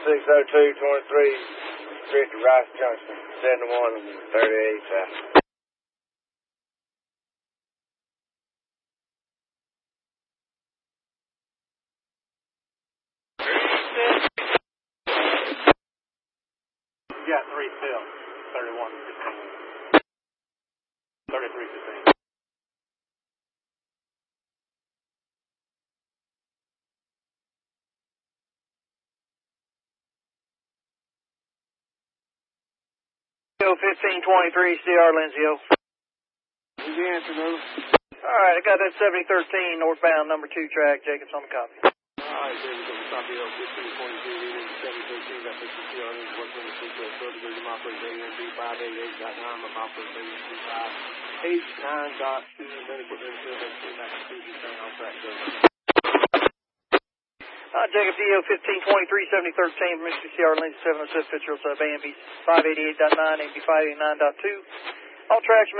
60223, Street to Rice Junction, 71 and 38 South. Yeah, 3 still. 31, 15. 33, 15. Yo, 1523, CR Lindsay, yo. Who's the answer, Lou? Alright, I got that 7013 northbound number 2 track. Jacob's on the copy. Alright, David, on the copy of 1523, reading 7013, got 50 CR Lindsay, what's in the sequence, 30 degree, my first AMB 588.9, my mouth first AMB 589.2, and then it put in the field, and came back to Susie, staying on track, Jacob DO 1523, 7013, Mississippi CR Lindsay 706, picture of AMB 588.9, AMB 589.2. All tracks